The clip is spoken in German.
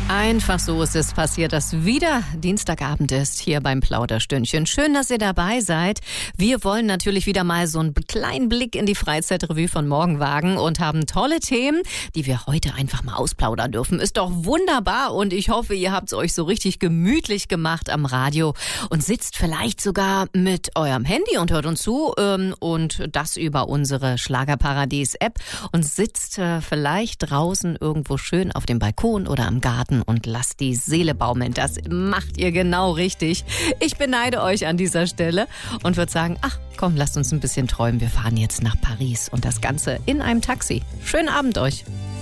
Einfach so ist es passiert, dass wieder Dienstagabend ist hier beim Plauderstündchen. Schön, dass ihr dabei seid. Wir wollen natürlich wieder mal so einen kleinen Blick in die Freizeitrevue von morgen wagen und haben tolle Themen, die wir heute einfach mal ausplaudern dürfen. Ist doch wunderbar und ich hoffe, ihr habt es euch so richtig gemütlich gemacht am Radio und sitzt vielleicht sogar mit eurem Handy und hört uns zu und das über unsere Schlagerparadies-App und sitzt vielleicht draußen irgendwo schön auf dem Balkon oder am Garten und lasst die Seele baumeln. Das macht ihr genau richtig. Ich beneide euch an dieser Stelle und würde sagen, ach komm, lasst uns ein bisschen träumen. Wir fahren jetzt nach Paris und das Ganze in einem Taxi. Schönen Abend euch.